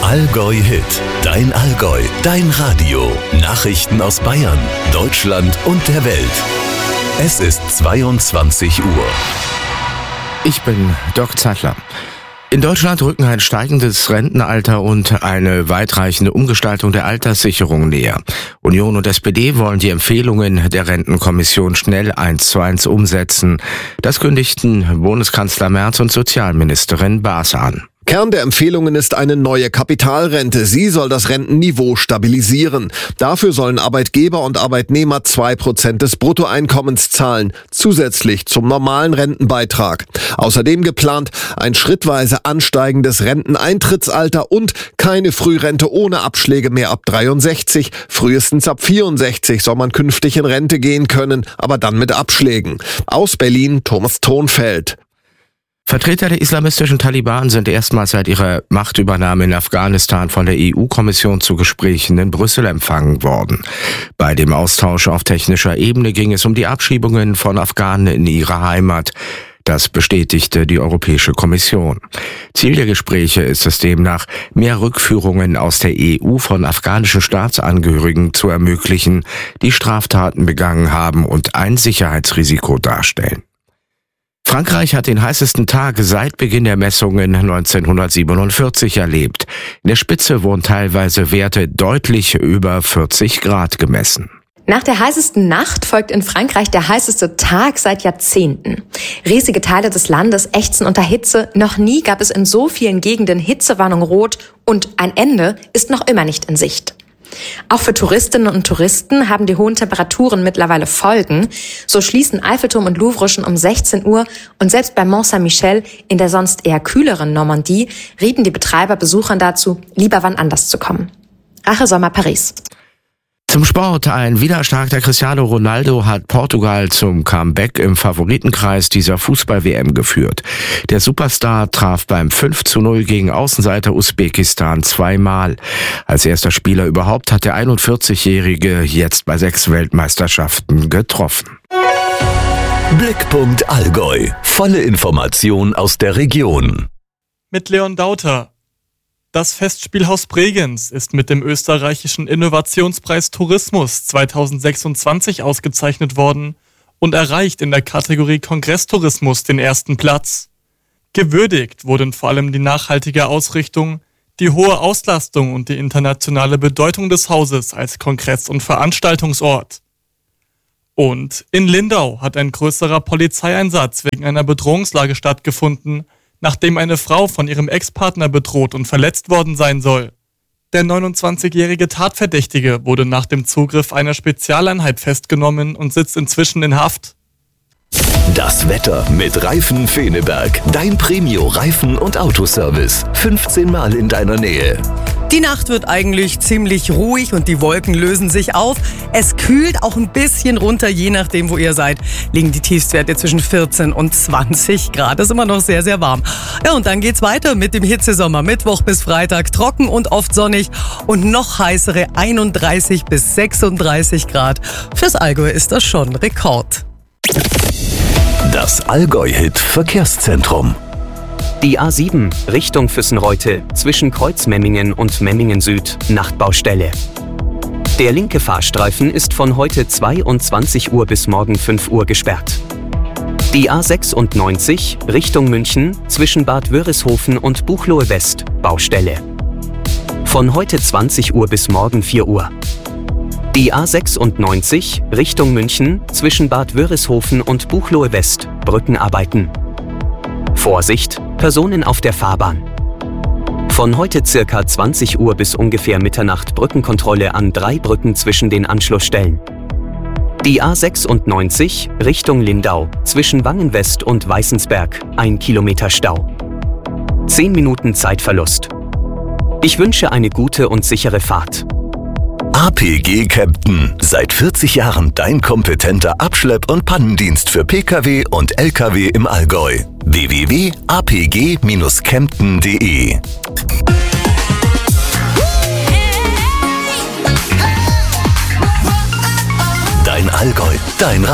Allgäu Hit, dein Allgäu, dein Radio. Nachrichten aus Bayern, Deutschland und der Welt. Es ist 22 Uhr. Ich bin Dirk Zeitler. In Deutschland rücken ein steigendes Rentenalter und eine weitreichende Umgestaltung der Alterssicherung näher. Union und SPD wollen die Empfehlungen der Rentenkommission schnell 1:1 umsetzen. Das kündigten Bundeskanzler Merz und Sozialministerin Baas an. Kern der Empfehlungen ist eine neue Kapitalrente. Sie soll das Rentenniveau stabilisieren. Dafür sollen Arbeitgeber und Arbeitnehmer 2% des Bruttoeinkommens zahlen, zusätzlich zum normalen Rentenbeitrag. Außerdem geplant ein schrittweise ansteigendes Renteneintrittsalter und keine Frührente ohne Abschläge mehr ab 63. Frühestens ab 64 soll man künftig in Rente gehen können, aber dann mit Abschlägen. Aus Berlin, Thomas Thonfeld. Vertreter der islamistischen Taliban sind erstmals seit ihrer Machtübernahme in Afghanistan von der EU-Kommission zu Gesprächen in Brüssel empfangen worden. Bei dem Austausch auf technischer Ebene ging es um die Abschiebungen von Afghanen in ihre Heimat. Das bestätigte die Europäische Kommission. Ziel der Gespräche ist es demnach, mehr Rückführungen aus der EU von afghanischen Staatsangehörigen zu ermöglichen, die Straftaten begangen haben und ein Sicherheitsrisiko darstellen. Frankreich hat den heißesten Tag seit Beginn der Messungen 1947 erlebt. In der Spitze wurden teilweise Werte deutlich über 40 Grad gemessen. Nach der heißesten Nacht folgt in Frankreich der heißeste Tag seit Jahrzehnten. Riesige Teile des Landes ächzen unter Hitze. Noch nie gab es in so vielen Gegenden Hitzewarnung rot und ein Ende ist noch immer nicht in Sicht. Auch für Touristinnen und Touristen haben die hohen Temperaturen mittlerweile Folgen. So schließen Eiffelturm und Louvre schon um 16 Uhr und selbst bei Mont Saint-Michel in der sonst eher kühleren Normandie rieten die Betreiber Besuchern dazu, lieber wann anders zu kommen. Rache Sommer Paris. Zum Sport. Ein wiedererstarkter Cristiano Ronaldo hat Portugal zum Comeback im Favoritenkreis dieser Fußball-WM geführt. Der Superstar traf beim 5:0 gegen Außenseiter Usbekistan zweimal. Als erster Spieler überhaupt hat der 41-Jährige jetzt bei 6 Weltmeisterschaften getroffen. Blickpunkt Allgäu. Volle Information aus der Region. Mit Leon Dauter. Das Festspielhaus Bregenz ist mit dem österreichischen Innovationspreis Tourismus 2026 ausgezeichnet worden und erreicht in der Kategorie Kongresstourismus den ersten Platz. Gewürdigt wurden vor allem die nachhaltige Ausrichtung, die hohe Auslastung und die internationale Bedeutung des Hauses als Kongress- und Veranstaltungsort. Und in Lindau hat ein größerer Polizeieinsatz wegen einer Bedrohungslage stattgefunden, nachdem eine Frau von ihrem Ex-Partner bedroht und verletzt worden sein soll. Der 29-jährige Tatverdächtige wurde nach dem Zugriff einer Spezialeinheit festgenommen und sitzt inzwischen in Haft. Das Wetter mit Reifen Feneberg. Dein Premio-Reifen- und Autoservice. 15 Mal in deiner Nähe. Die Nacht wird eigentlich ziemlich ruhig und die Wolken lösen sich auf. Es kühlt auch ein bisschen runter, je nachdem, wo ihr seid. Liegen die Tiefstwerte zwischen 14 und 20 Grad. Das ist immer noch sehr, sehr warm. Ja, und dann geht's weiter mit dem Hitzesommer. Mittwoch bis Freitag trocken und oft sonnig und noch heißere 31 bis 36 Grad. Fürs Allgäu ist das schon Rekord. Das Allgäu-Hit Verkehrszentrum. Die A7 Richtung Füssenreute zwischen Kreuzmemmingen und Memmingen Süd, Nachtbaustelle. Der linke Fahrstreifen ist von heute 22 Uhr bis morgen 5 Uhr gesperrt. Die A96 Richtung München zwischen Bad Wörishofen und Buchloe West, Baustelle. Von heute 20 Uhr bis morgen 4 Uhr. Die A96 Richtung München zwischen Bad Wörishofen und Buchloe West, Brückenarbeiten. Vorsicht, Personen auf der Fahrbahn. Von heute circa 20 Uhr bis ungefähr Mitternacht Brückenkontrolle an 3 Brücken zwischen den Anschlussstellen. Die A96 Richtung Lindau zwischen Wangen-West und Weißensberg, 1 Kilometer Stau. 10 Minuten Zeitverlust. Ich wünsche eine gute und sichere Fahrt. APG Kempten. Seit 40 Jahren dein kompetenter Abschlepp- und Pannendienst für Pkw und Lkw im Allgäu. www.apg-kempten.de Dein Allgäu, dein